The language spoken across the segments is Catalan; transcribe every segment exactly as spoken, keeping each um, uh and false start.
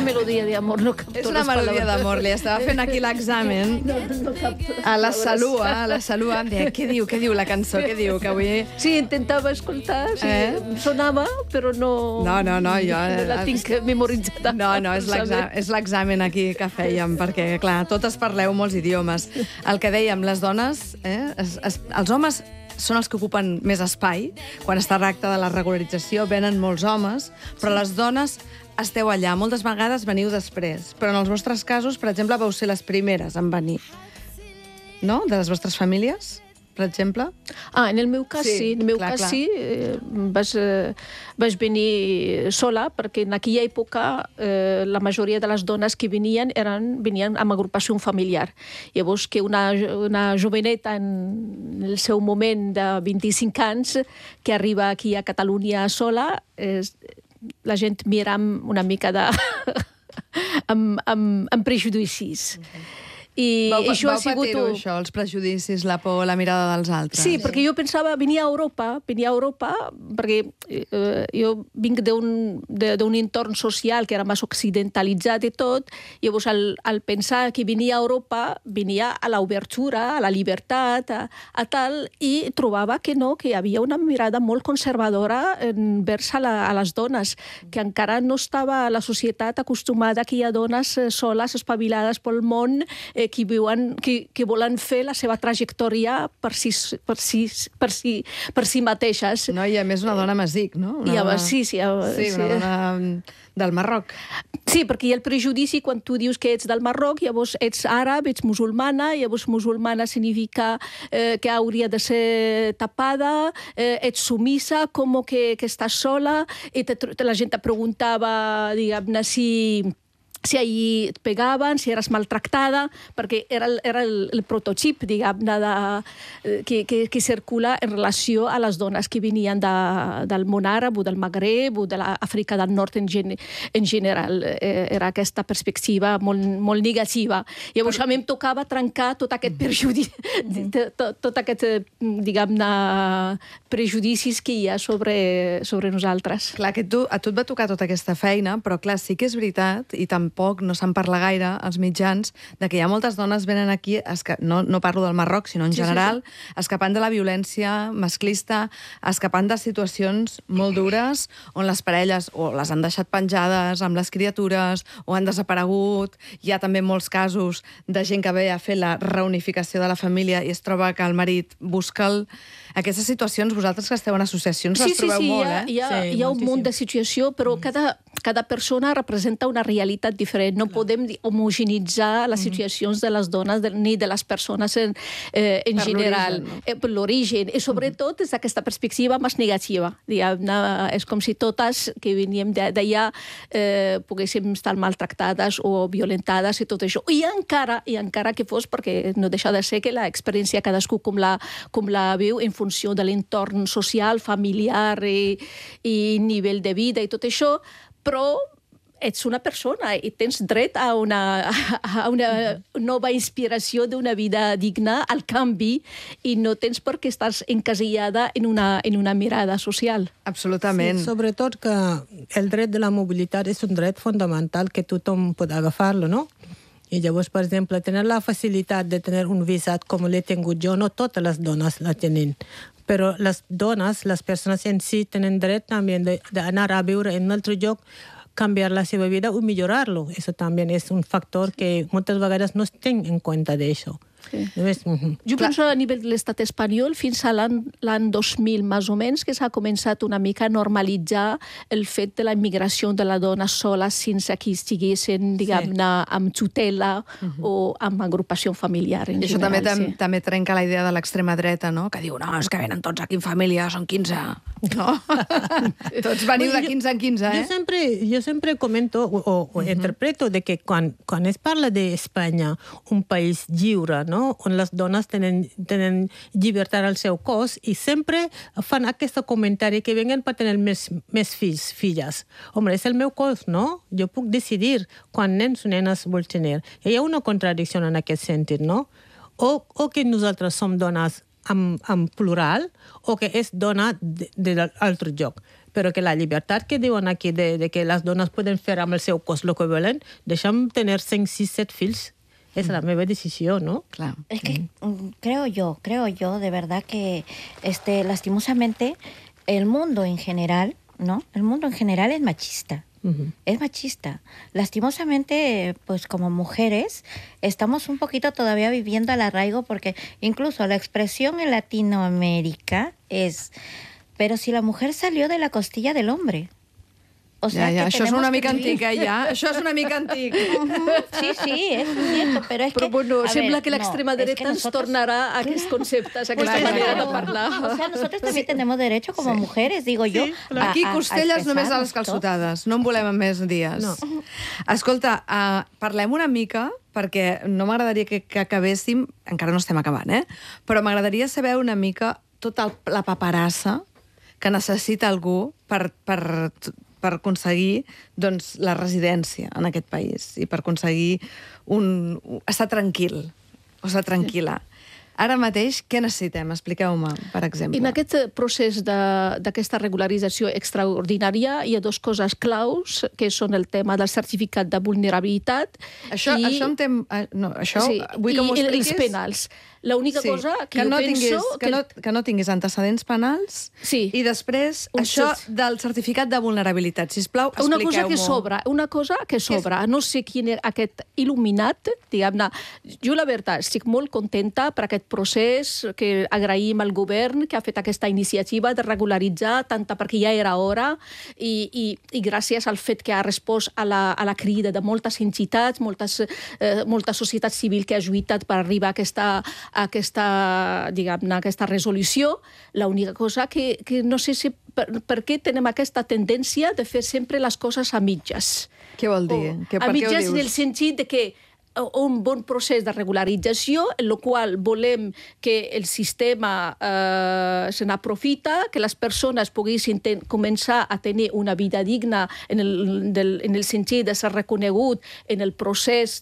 melodia d'amor, no capto És una les melodia paraules. d'amor. Li estava fent aquí l'examen. No, no capto les A la paraules. Salua, a la Salua em deia, què diu, què diu la cançó, què diu, que avui... Sí, intentava escoltar, sí, Eh? em sonava, però no... No, no, no, jo... No la tinc memoritzada. No, no, és l'examen, és l'examen aquí que fèiem, perquè, clar, totes parleu molts idiomes. El que dèiem, les dones, eh, es, es, els homes són els que ocupen més espai. Quan es tracta de la regularització, venen molts homes, però les dones esteu allà. Moltes vegades veniu després, però en els vostres casos, per exemple, vau ser les primeres en venir. No? De les vostres famílies, per exemple? Ah, en el meu cas Sí, sí, en el meu clar, cas clar. sí, eh, vaig, eh, vaig venir sola, perquè en aquella època eh, la majoria de les dones que venien eren, venien amb agrupació familiar. Llavors que una, una joveneta en el seu moment de vint-i-cinc anys que arriba aquí a Catalunya sola, eh, la gent mira amb una mica de... amb, amb, amb prejudicis. I Vau, això ha vau sigut... patir-ho, això, els prejudicis, la por, la mirada dels altres? Sí, perquè jo pensava, venia a Europa, venia a Europa, perquè eh, jo vinc d'un d'un entorn social que era més occidentalitzat i tot, llavors al, al pensar que venia a Europa, venia a l'obertura, a la llibertat, a, a tal, i trobava que no, que hi havia una mirada molt conservadora envers a, la, a les dones, que encara no estava la societat acostumada que hi ha dones eh, soles, espavilades pel món, eh, que, viuen, que, que volen fer la seva trajectòria per si, per si, per si, per si mateixes. No, i a més una dona masic, no? Una I a, dona... sí, sí, a, Sí, una dona del Marroc. Sí, perquè hi ha el prejudici quan tu dius que ets del Marroc, llavors ets àrab, ets musulmana, llavors musulmana significa eh, que hauria de ser tapada, eh, ets sumisa, com que, que estàs sola, i te, te, la gent te preguntava, diguem-ne, si... si allí et pegaven, si eres maltractada, perquè era el, era el, el prototip, diguem-ne, de, que, que, que circula en relació a les dones que venien de, del món àrab o del Magreb o de l'Àfrica del Nord en, gen, en general. Eh, era aquesta perspectiva molt, molt negativa. Llavors, a mi em tocava trencar tot aquest perjudici, tot, tot aquest, diguem-ne, prejudicis que hi ha sobre, sobre nosaltres. Clar, que tu, a tu et va tocar tota aquesta feina, però clar, sí que és veritat, i tampoc no se'n parla gaire als mitjans, de que hi ha moltes dones venen aquí, esca... no, no parlo del Marroc, sinó en Sí, general, sí, sí. escapant de la violència masclista, escapant de situacions molt dures, on les parelles o les han deixat penjades amb les criatures, o han desaparegut. Hi ha també molts casos de gent que ve a fer la reunificació de la família i es troba que el marit busca el... Aquestes situacions, vosaltres que esteu en associacions, les trobeu sí, molt, hi ha, eh? hi ha, Sí, hi ha un moltíssim. munt de situació, però mm. cada, cada persona representa una realitat diferent. No Clar. podem homogeneitzar les situacions de les dones de, ni de les persones en, eh, en Per general, l'origen, no? eh, per l'origen. I sobretot des d'aquesta perspectiva més negativa. Diguem-ne, és com si totes que veníem d'allà eh, poguéssim estar maltractades o violentades i tot això. I encara, i encara que fos, perquè no deixa de ser que l'experiència cadascú com la, com la viu en funció de l'entorn social, familiar i, i nivell de vida i tot això, però ets una persona i tens dret a una, a una nova inspiració d'una vida digna, al canvi, i no tens per què estàs encasillada en una, en una mirada social. Absolutament. Sí, sobretot que el dret de la mobilitat és un dret fonamental que tothom pot agafar-lo, no? I llavors, per exemple, tenir la facilitat de tenir un visat com l'he tingut jo, no totes les dones la tenen, però les dones, les persones en si, tenen dret també d'anar a viure en un altre lloc, canviar la seva vida o millorar-lo. Eso también es un factor que moltes vegades no es ten en compte d'això. Sí. No és... Uh-huh. Jo penso a nivell de l'estat espanyol, fins a l'any dos mil, més o menys, que s'ha començat una mica a normalitzar el fet de la immigració de la dona sola sense que estiguessin, diguem-ne, amb tutela uh-huh. o amb agrupació familiar en I això general. també, sí. també trenca la idea de l'extrema dreta, no? Que diu, no, és que venen tots aquí en família, són quinze. No? Tots veniu de quinze en quinze, eh? Jo sempre, jo sempre comento o, o, o uh-huh. interpreto de que quan, quan es parla d'Espanya, un país lliure, no? On les dones tenen, tenen llibertat al seu cos i sempre fan aquest comentari que venguen per tenir més, més fills, filles. Home, és el meu cos, no? Jo puc decidir quan nens o nenes vull tenir. Hi ha una contradicció en aquest sentit, no? O, o que nosaltres som dones en, en plural o que és dona de, de l'altre lloc. però que la llibertat que diuen aquí de, de que les dones poden fer amb el seu cos el que volen, deixa'm tenir cinc, sis, set fills. Es la meva decisión, ¿no? Claro. Es que mm. creo yo, creo yo de verdad que este, lastimosamente el mundo en general, ¿no? El mundo en general es machista. Uh-huh. Es machista. Lastimosamente, pues como mujeres, estamos un poquito todavía viviendo al arraigo porque incluso la expresión en Latinoamérica es, pero si la mujer salió de la costilla del hombre. O sea, ja, ja, que això és una mica vivir... antic, eh, ja? Això és una mica antic. Uh-huh. Sí, sí, es cierto, pero es però, que... bueno, a sembla ver, que l'extrema no, dreta es que ens nosotros... tornarà a aquests conceptes, a aquesta Claro. manera de parlar. O sea, nosotros también sí. tenemos derecho como sí. mujeres, digo yo. A, Aquí a, costelles a només a les calçotades. No en volem en més dies. No. Escolta, uh, parlem una mica, perquè no m'agradaria que, que acabéssim, encara no estem acabant, eh? Però m'agradaria saber una mica tota el, la paperassa que necessita algú per, per, per aconseguir doncs, la residència en aquest país i per aconseguir un, estar tranquil, o estar tranquil·la. Ara mateix, què necessitem? Expliqueu-me, per exemple. En aquest procés d'aquesta regularització extraordinària hi ha dues coses claus, que són el tema del certificat de vulnerabilitat... Això, i... això, em tem... no, això sí, vull que m'ho expliquis. I els penals. L'única sí, cosa que, que jo no penso... Tinguis, que, que, no, que no tinguis antecedents penals sí. i després Un això cert... del certificat de vulnerabilitat. Sisplau, expliqueu-m'ho. Una cosa que sobra, una cosa que sobra. No sé quin és aquest il·luminat, diguem-ne. Jo, la veritat, estic molt contenta per aquest procés, que agraïm al govern que ha fet aquesta iniciativa de regularitzar, tant perquè ja era hora, i, i, i gràcies al fet que ha respost a la, a la crida de moltes entitats, moltes, eh, molta societat civil que ha lluitat per arribar a aquesta, a aquesta, diguem-ne, aquesta resolució. L'única cosa que, que no sé si per, per què tenem aquesta tendència de fer sempre les coses a mitges. Què vol dir? O, que, a per mitges què ho en dius? el sentit de que un bon procés de regularització, en el qual volem que el sistema eh, se n'aprofita, que les persones poguessin ten, començar a tenir una vida digna en el, del, en el sentit de ser reconegut en el procés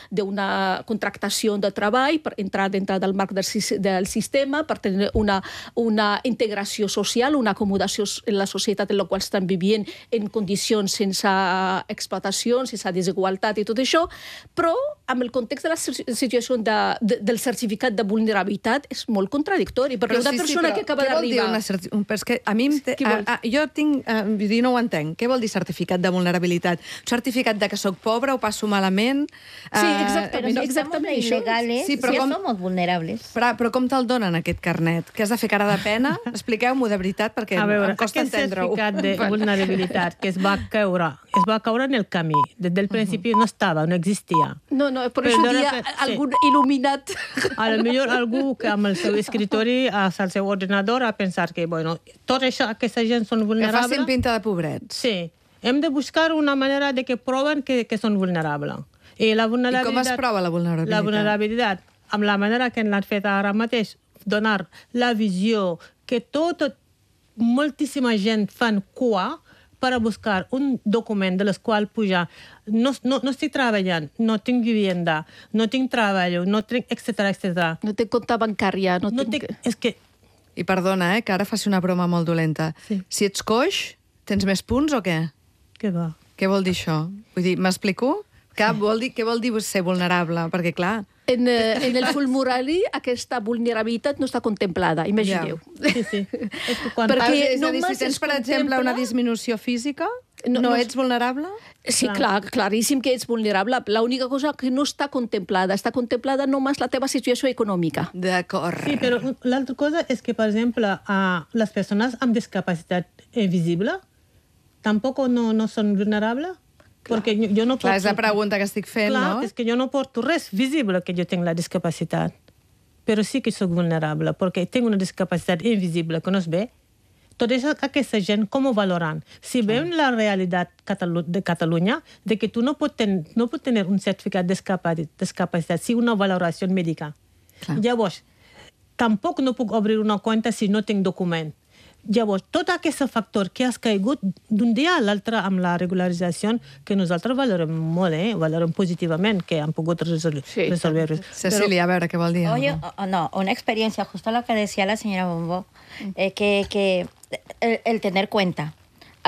d'una contractació de treball, per entrar dintre del marc del, del sistema, per tenir una, una integració social, una acomodació en la societat en la qual estan vivint en condicions sense explotació, sense desigualtat i tot això, però amb el context de la situació de, de, del certificat de vulnerabilitat és molt contradictori, perquè però una sí, persona sí, que acaba d'arribar... Una... És que a mi... Te... A, a, jo tinc... A, jo no ho entenc. Què vol dir certificat de vulnerabilitat? Un certificat de que sóc pobre, ho passo malament... Sí, exacte, però no, si exactament som il·legales, sí, però ja com... som vulnerables. Però, però com te'l donen, aquest carnet? Que has de fer cara de pena? Expliqueu-m'ho de veritat, perquè a veure, em costa entendre-ho. Aquest certificat de vulnerabilitat que es va caure, es va caure en el camí. Des del principi no estava, no existia. No, no, per això dia que, algun sí. il·luminat. A lo millor algú que amb el seu escritori, al seu ordinador, ha pensat que, bueno, tot això, aquesta gent són vulnerables... Que facin pinta de pobrets. Sí. Hem de buscar una manera de que proven que, que són vulnerables. I, la vulnerabilitat, I com es prova la vulnerabilitat? La vulnerabilitat, amb la manera que l'han fet ara mateix, donar la visió que tota, moltíssima gent fan cua per a buscar un document de les quals pujar. No, no, no estic treballant, no tinc vivienda, no tinc treball, no tinc, etcètera, etcètera. No tinc compte bancària. No, no tinc... tinc... És que... I perdona, eh, que ara faci una broma molt dolenta. Sí. Si ets coix, tens més punts o què? Què va? Què vol dir això? Vull dir, m'explico? Què vol dir, què vol dir ser vulnerable? Perquè, clar... En, eh, en el formulari aquesta vulnerabilitat no està contemplada, imagineu. Ja. Sí, sí. És que quan... Perquè és a dir, si tens, per exemple, una disminució física, no, no, no ets vulnerable? Sí, clar, claríssim que ets vulnerable. L'única cosa que no està contemplada, està contemplada només la teva situació econòmica. D'acord. Sí, però l'altra cosa és que, per exemple, uh, les persones amb discapacitat invisible tampoc no, no són vulnerables. Perquè jo, jo no porto... Clar, és la pregunta que estic fent, Clar, no? és que jo no porto res visible que jo tinc la discapacitat. Però sí que soc vulnerable, perquè tinc una discapacitat invisible que no es ve. Tot això, aquesta gent, com ho valoran? Si veuen la realitat de Catalunya, de que tu no pots ten, no pot tenir un certificat de discapacitat, sí una valoració mèdica. Clar. Llavors, tampoc no puc obrir una compte si no tinc document. Llavors, tot aquest factor que has caigut d'un dia a l'altre amb la regularització, que nosaltres valorem molt, eh? valorem positivament, que han pogut resolver. Sí. resolver. Cecilia, a veure, què vol dir? Oye, no, una experiencia, justo lo que decía la señora Bombo, eh, que, que el, el tener cuenta.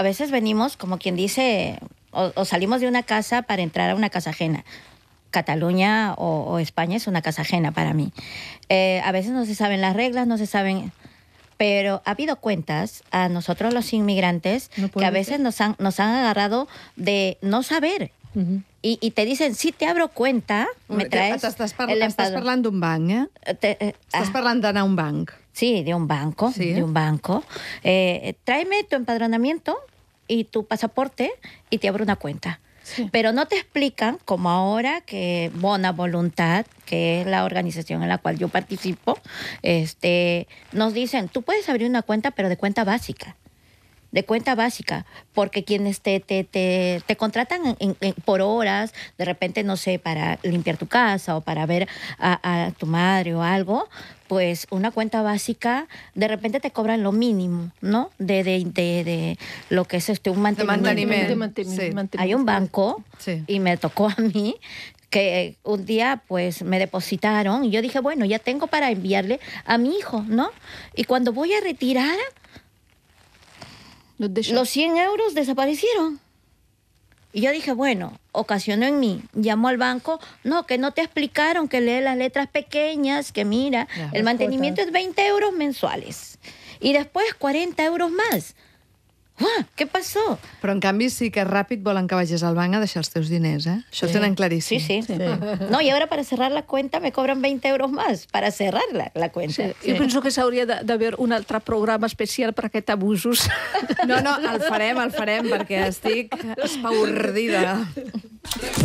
a veces venimos, como quien dice, o, o salimos de una casa para entrar a una casa ajena. Cataluña o, o España es una casa ajena para mí. Eh, a veces no se saben las reglas, no se saben... Pero ha habido cuentas a nosotros los inmigrantes no que a veces nos han, nos han agarrado de no saber. Uh-huh. y, y te dicen, si te abro cuenta, me traes Estàs, par el estàs parlant d'un banc, eh? Te, eh, Estàs ah. parlant d'anar a un banc. Sí, de un banco, ¿Sí? de un banco. Eh, tráeme tu empadronamiento y tu pasaporte y te abro una cuenta. Sí. Pero no te explican, como ahora, que Bona Voluntad, que es la organización en la cual yo participo, este, nos dicen, tú puedes abrir una cuenta, pero de cuenta básica. De cuenta básica, porque quienes te, te, te, te contratan en, en, por horas, de repente, no sé, para limpiar tu casa o para ver a, a tu madre o algo, pues una cuenta básica, de repente te cobran lo mínimo, ¿no? De, de, de, de lo que es este, un mantenimiento. De mantenimiento. De mantenimiento. Sí. Hay un banco, sí. y me tocó a mí, que un día pues me depositaron y yo dije, bueno, ya tengo para enviarle a mi hijo, ¿no? Y cuando voy a retirar, los cien euros desaparecieron. Y yo dije, bueno, ocasionó en mí. Llamo al banco, no, que no te explicaron, que lee las letras pequeñas, que mira, yeah, el mantenimiento es veinte euros mensuales. Y después cuarenta euros más. Ah, què passó? Però, en canvi, sí que ràpid volen que vagis al banc a deixar els teus diners, eh? Això ho tenen claríssim. Sí, sí, sí. No, y ahora para cerrar la cuenta me cobran veinte euros más para cerrar la, la cuenta. Sí. Sí. Jo penso que s'hauria d'haver un altre programa especial per aquest abusos. No, no, el farem, el farem, perquè estic espaordida.